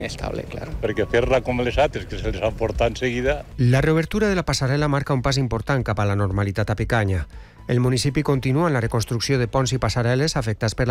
Estable, claro. Perquè fer-la com les altres, que se'ls han portat en seguida... La reobertura de la passarel·la marca un pas important cap a la normalitat a Picanya. El municipi continua en la reconstrucció de ponts i passarel·les afectats per la